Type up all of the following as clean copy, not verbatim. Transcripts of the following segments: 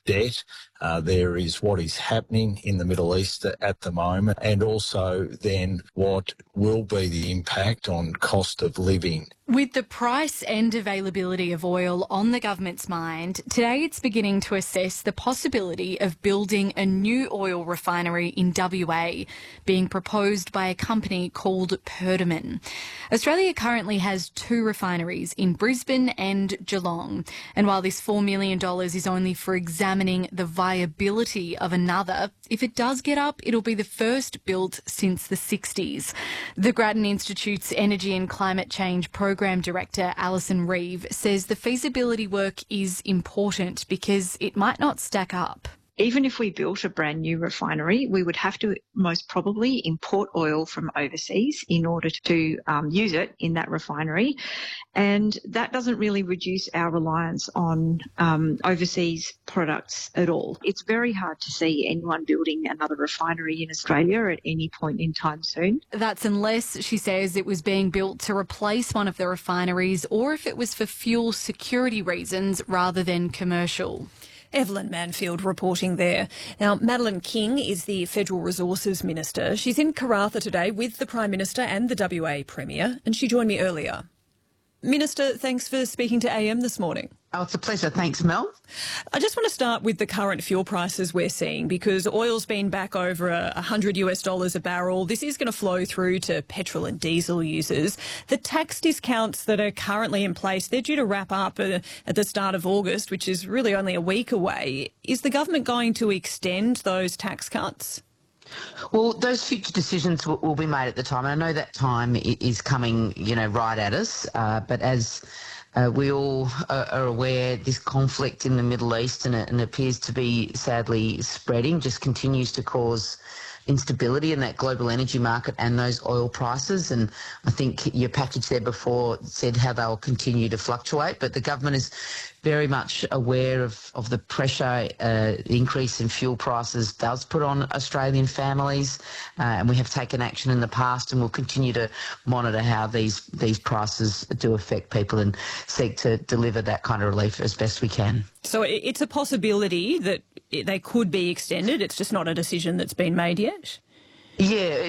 debt. There is what is happening in the Middle East at the moment, and also then what will be the impact on cost of living. With the price and availability of oil on the government's mind, today it's beginning to assess the possibility of building a new oil refinery in WA, being proposed by a company called Perdaman. Australia currently has 2 refineries in Brisbane and Geelong, and while this $4 million is only for examining the viability of another, if it does get up, it'll be the first built since the 60s. The Grattan Institute's Energy and Climate Change Program Director Alison Reeve says the feasibility work is important because it might not stack up. Even if we built a brand new refinery, we would have to most probably import oil from overseas in order to use it in that refinery. And that doesn't really reduce our reliance on overseas products at all. It's very hard to see anyone building another refinery in Australia at any point in time soon. That's unless, she says, it was being built to replace one of the refineries or if it was for fuel security reasons rather than commercial. Evelyn Manfield reporting there. Now, Madeleine King is the Federal Resources Minister. She's in Karratha today with the Prime Minister and the WA Premier, and she joined me earlier. Minister, thanks for speaking to AM this morning. Oh, it's a pleasure. Thanks, Mel. I just want to start with the current fuel prices we're seeing because oil's been back over $100 a barrel. This is going to flow through to petrol and diesel users. The tax discounts that are currently in place, they're due to wrap up at the start of August, which is really only a week away. Is the government going to extend those tax cuts? Well, those future decisions will be made at the time. And I know that time is coming, right at us. But as we all are aware, this conflict in the Middle East, and it appears to be sadly spreading, just continues to cause instability in that global energy market and those oil prices. And I think your package there before said how they'll continue to fluctuate, but the government is very much aware of the pressure the increase in fuel prices does put on Australian families, and we have taken action in the past and will continue to monitor how these prices do affect people and seek to deliver that kind of relief as best we can. So it's a possibility that they could be extended. It's just not a decision that's been made yet? Yeah,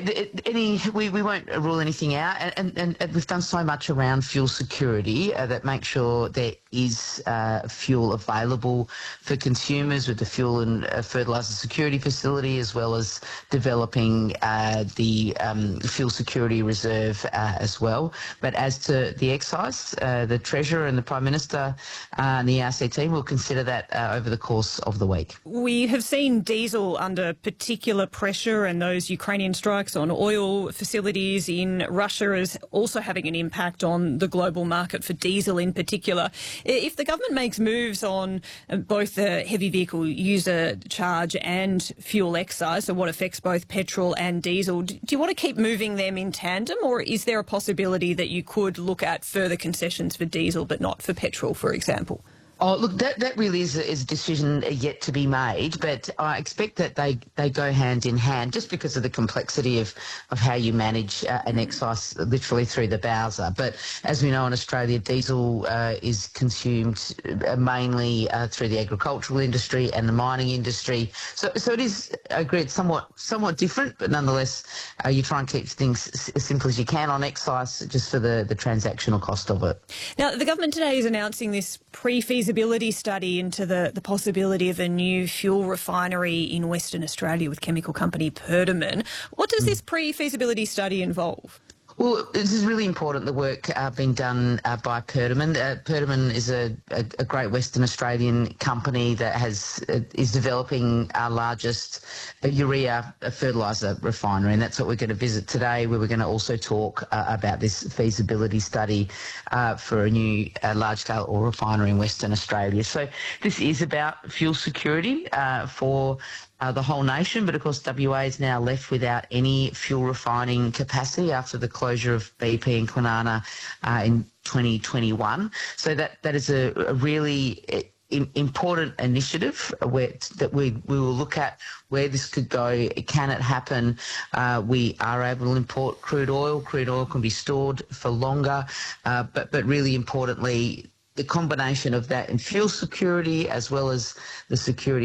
we won't rule anything out, and we've done so much around fuel security that makes sure there is fuel available for consumers with the Fuel and Fertiliser Security Facility, as well as developing the Fuel Security Reserve as well. But as to the excise, the Treasurer and the Prime Minister and the ERC team will consider that over the course of the week. We have seen diesel under particular pressure, and those Ukrainian strikes on oil facilities in Russia is also having an impact on the global market for diesel in particular. If the government makes moves on both the heavy vehicle user charge and fuel excise, so what affects both petrol and diesel, do you want to keep moving them in tandem, or is there a possibility that you could look at further concessions for diesel but not for petrol, for example? Oh, look, that really is a decision yet to be made, but I expect that they go hand in hand just because of the complexity of how you manage an excise literally through the bowser. But as we know in Australia, diesel is consumed mainly through the agricultural industry and the mining industry. So it is, I agree, it's somewhat different, but nonetheless, you try and keep things as simple as you can on excise just for the transactional cost of it. Now, the government today is announcing this pre-feasibility study into the possibility of a new fuel refinery in Western Australia with chemical company Perdaman. What does this pre-feasibility study involve? Well, this is really important, the work being done by Perdaman. Perdaman is a great Western Australian company that is developing our largest urea fertiliser refinery, and that's what we're going to visit today, where we're going to also talk about this feasibility study for a new large-scale oil refinery in Western Australia. So this is about fuel security for the whole nation, but of course WA is now left without any fuel refining capacity after the closure of BP and Kwinana in 2021. So that is a really important initiative that we will look at where this could go. Can it happen? We are able to import crude oil. Crude oil can be stored for longer, but really importantly, the combination of that and fuel security as well as the security